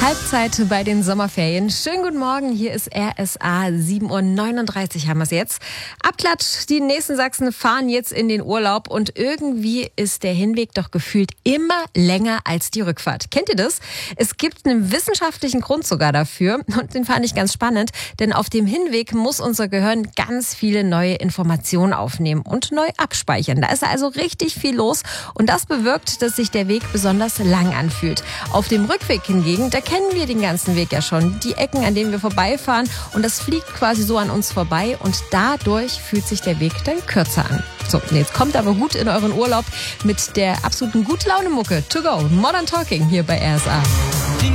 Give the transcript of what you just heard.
Halbzeit bei den Sommerferien. Schönen guten Morgen, hier ist RSA, 7:39 Uhr haben wir es jetzt. Abklatsch, die nächsten Sachsen fahren jetzt in den Urlaub und irgendwie ist der Hinweg doch gefühlt immer länger als die Rückfahrt. Kennt ihr das? Es gibt einen wissenschaftlichen Grund sogar dafür und den fand ich ganz spannend, denn auf dem Hinweg muss unser Gehirn ganz viele neue Informationen aufnehmen und neu abspeichern. Da ist also richtig viel los und das bewirkt, dass sich der Weg besonders lang anfühlt. Auf dem Rückweg hingegen, da kennen wir den ganzen Weg ja schon, die Ecken, an denen wir vorbeifahren und das fliegt quasi so an uns vorbei und dadurch fühlt sich der Weg dann kürzer an. So, jetzt kommt aber gut in euren Urlaub mit der absoluten Gute-Laune-Mucke To Go, Modern Talking hier bei RSA.